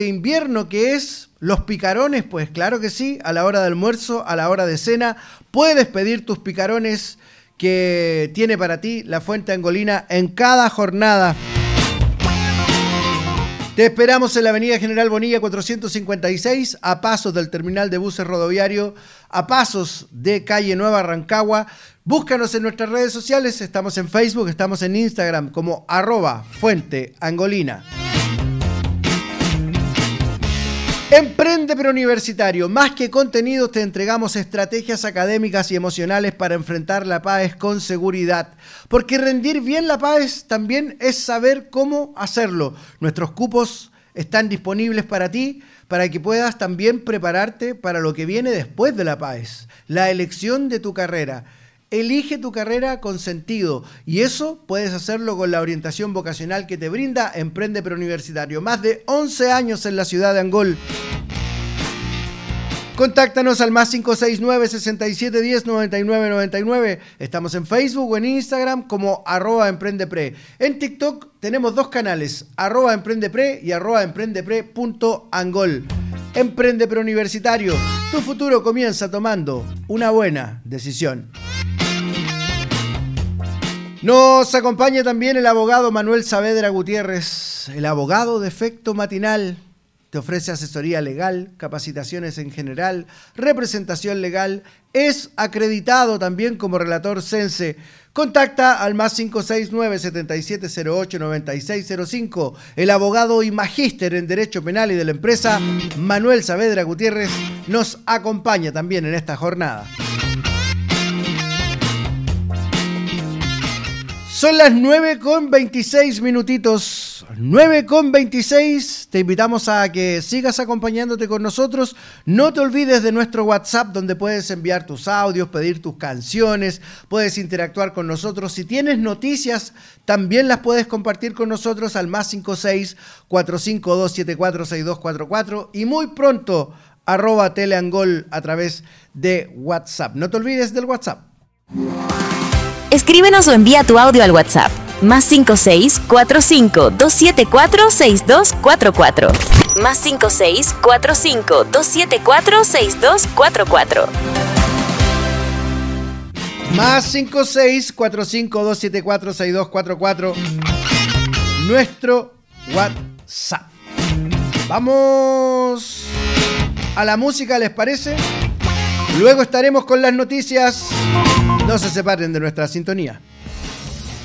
invierno que es los picarones, pues claro que sí, a la hora de almuerzo, a la hora de cena, puedes pedir tus picarones que tiene para ti la Fuente Angolina en cada jornada. Te esperamos en la avenida General Bonilla 456, a pasos del terminal de buses rodoviario, a pasos de calle Nueva Rancagua. Búscanos en nuestras redes sociales, estamos en Facebook, estamos en Instagram como @fuenteangolina. Emprende Preuniversitario, más que contenidos te entregamos estrategias académicas y emocionales para enfrentar la PAES con seguridad, porque rendir bien la PAES también es saber cómo hacerlo. Nuestros cupos están disponibles para ti, para que puedas también prepararte para lo que viene después de la PAES, la elección de tu carrera. Elige tu carrera con sentido y eso puedes hacerlo con la orientación vocacional que te brinda Emprende Preuniversitario. Más de 11 años en la ciudad de Angol. Contáctanos al +569 6710 9999. Estamos en Facebook o en Instagram como @emprendepre. En TikTok tenemos dos canales, @emprendepre y @emprendepre.angol. Emprende Preuniversitario. Tu futuro comienza tomando una buena decisión. Nos acompaña también el abogado Manuel Saavedra Gutiérrez, el abogado de efecto matinal. Te ofrece asesoría legal, capacitaciones en general, representación legal. Es acreditado también como relator CENSE. Contacta al +569 7708 9605. El abogado y magíster en Derecho Penal y de la Empresa, Manuel Saavedra Gutiérrez, nos acompaña también en esta jornada. Son las 9:26 minutitos, 9:26. Te invitamos a que sigas acompañándote con nosotros. No te olvides de nuestro WhatsApp, donde puedes enviar tus audios, pedir tus canciones, puedes interactuar con nosotros. Si tienes noticias, también las puedes compartir con nosotros al +56 452 6244 y muy pronto @teleangol a través de WhatsApp. No te olvides del WhatsApp. Escríbenos o envía tu audio al WhatsApp. +56 45 274 6244. +56 45 274 6244. +56 45 274 6244. Nuestro WhatsApp. Vamos a la música, ¿les parece? Luego estaremos con las noticias. No se separen de nuestra sintonía.